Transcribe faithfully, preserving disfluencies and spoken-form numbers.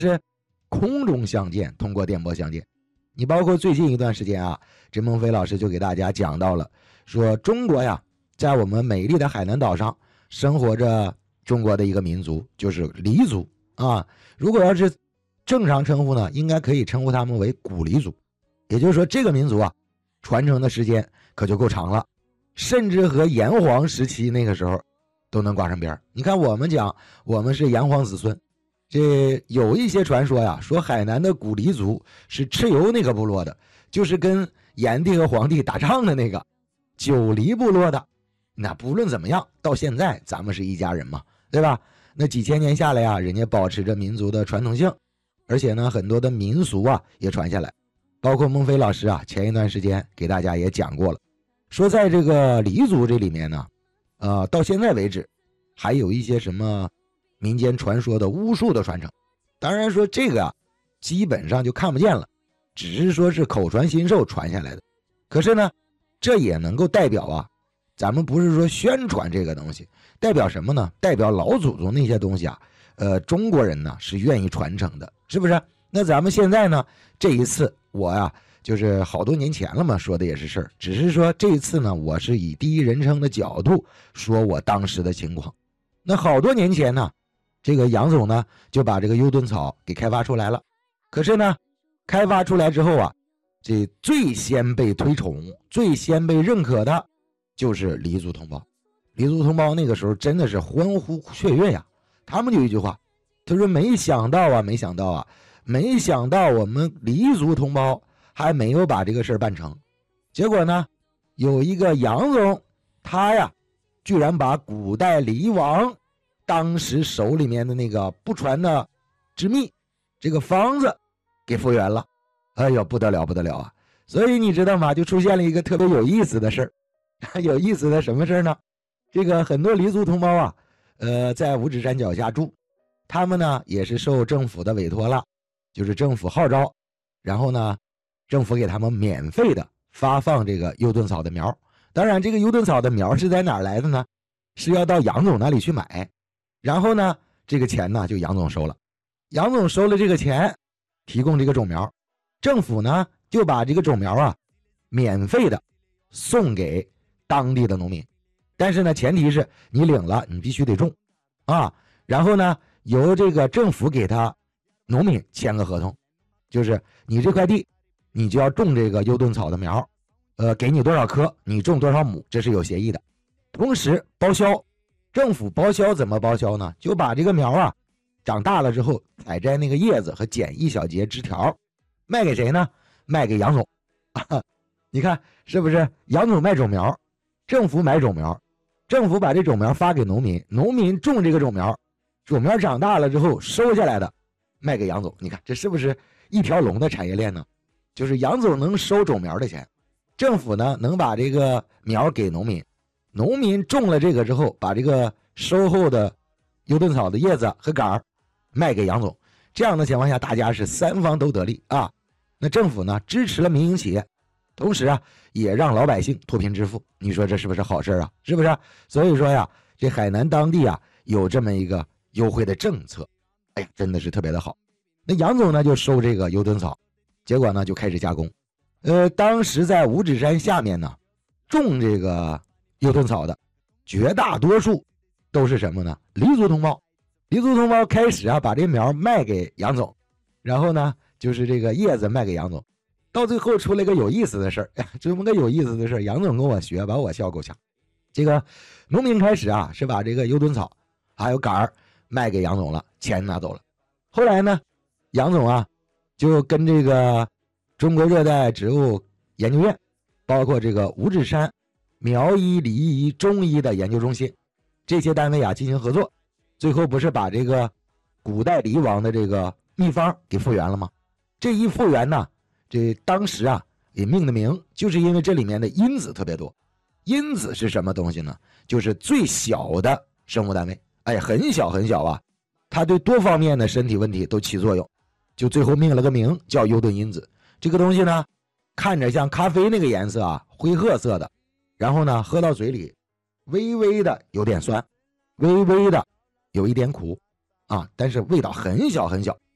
是空中相见，通过电波相见。你包括最近一段时间啊，这孟非老师就给大家讲到了，说中国呀，在我们美丽的海南岛上生活着中国的一个民族，就是黎族啊。如果要是正常称呼呢，应该可以称呼他们为古黎族。也就是说，这个民族啊，传承的时间可就够长了，甚至和炎黄时期那个时候都能挂上边。你看我们讲我们是炎黄子孙，这有一些传说呀，说海南的古黎族是蚩尤那个部落的，就是跟炎帝和黄帝打仗的那个九黎部落的。那不论怎么样，到现在咱们是一家人嘛，对吧？那几千年下来啊，人家保持着民族的传统性，而且呢，很多的民俗啊也传下来。包括孟非老师啊，前一段时间给大家也讲过了，说在这个黎族这里面呢，呃，到现在为止，还有一些什么民间传说的巫术的传承。当然说这个啊，基本上就看不见了，只是说是口传心授传下来的。可是呢，这也能够代表啊，咱们不是说宣传这个东西，代表什么呢？代表老祖宗那些东西啊，呃，中国人呢是愿意传承的，是不是？那咱们现在呢，这一次我呀、啊，就是好多年前了嘛，说的也是事儿，只是说这一次呢，我是以第一人称的角度说我当时的情况。那好多年前呢，这个杨总呢就把这个优盾草给开发出来了。可是呢，开发出来之后啊，这最先被推崇、最先被认可的就是黎族同胞。黎族同胞那个时候真的是欢呼雀跃呀，他们就一句话，他说没想到啊，没想到啊。没想到我们黎族同胞还没有把这个事儿办成，结果呢，有一个杨总，他呀，居然把古代黎王当时手里面的那个不传的之秘，这个方子给复原了。哎呦，不得了不得了啊！所以你知道吗？就出现了一个特别有意思的事儿，有意思的什么事儿呢？这个很多黎族同胞啊，呃，在五指山脚下住，他们呢也是受政府的委托了。就是政府号召，然后呢，政府给他们免费的发放这个优盾草的苗。当然，这个优盾草的苗是在哪儿来的呢？是要到杨总那里去买，然后呢，这个钱呢就杨总收了。杨总收了这个钱，提供这个种苗，政府呢就把这个种苗啊免费的送给当地的农民。但是呢，前提是你领了，你必须得种啊。然后呢，由这个政府给他。农民签个合同，就是你这块地，你就要种这个优盾草的苗，呃，给你多少棵，你种多少亩，这是有协议的。同时包销，政府包销怎么包销呢？就把这个苗啊，长大了之后，采摘那个叶子和剪一小节枝条，卖给谁呢？卖给杨总。你看是不是？杨总卖种苗，政府买种苗，政府把这种苗发给农民，农民种这个种苗，种苗长大了之后收下来的。卖给杨总，你看这是不是一条龙的产业链呢？就是杨总能收种苗的钱，政府呢能把这个苗给农民，农民种了这个之后，把这个收后的优盾草的叶子和杆儿卖给杨总。这样的情况下，大家是三方都得利啊。那政府呢支持了民营企业，同时啊也让老百姓脱贫致富。你说这是不是好事啊？是不是？所以说呀，这海南当地啊有这么一个优惠的政策。哎呀，真的是特别的好。那杨总呢就收这个优盾草，结果呢就开始加工。呃，当时在五指山下面呢，种这个优盾草的绝大多数都是什么呢？黎族同胞。黎族同胞开始啊把这苗卖给杨总，然后呢就是这个叶子卖给杨总，到最后出了一个有意思的事儿，这么个有意思的事儿，杨总跟我学，把我笑够呛。这个农民开始啊是把这个优盾草还有杆儿卖给杨总了，钱拿走了。后来呢，杨总啊就跟这个中国热带植物研究院，包括这个五指山苗医、理医、中医的研究中心这些单位啊进行合作，最后不是把这个古代黎王的这个秘方给复原了吗？这一复原呢，这当时啊也命的名，就是因为这里面的因子特别多。因子是什么东西呢？就是最小的生物单位。哎，很小很小啊，它对多方面的身体问题都起作用，就最后命了个名叫优盾因子。这个东西呢，看着像咖啡那个颜色啊，灰褐色的，然后呢，喝到嘴里，微微的有点酸，微微的有一点苦，啊，但是味道很小很小，